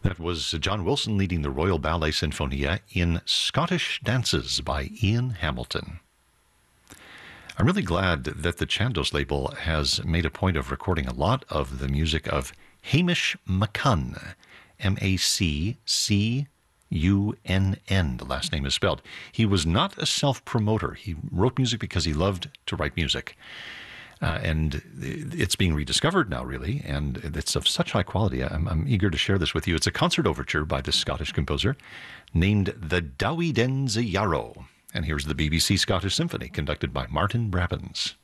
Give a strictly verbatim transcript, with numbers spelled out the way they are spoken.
That was John Wilson leading the Royal Ballet Sinfonia in Scottish Dances by Ian Hamilton. I'm really glad that the Chandos label has made a point of recording a lot of the music of Hamish McCunn, M A C C U N N, the last name is spelled. He was not a self-promoter. He wrote music because he loved to write music. Uh, and it's being rediscovered now, really, and it's of such high quality. I'm, I'm eager to share this with you. It's a concert overture by this Scottish composer named the Dowie Den Yarrow. And here's the B B C Scottish Symphony, conducted by Martin Brabbins.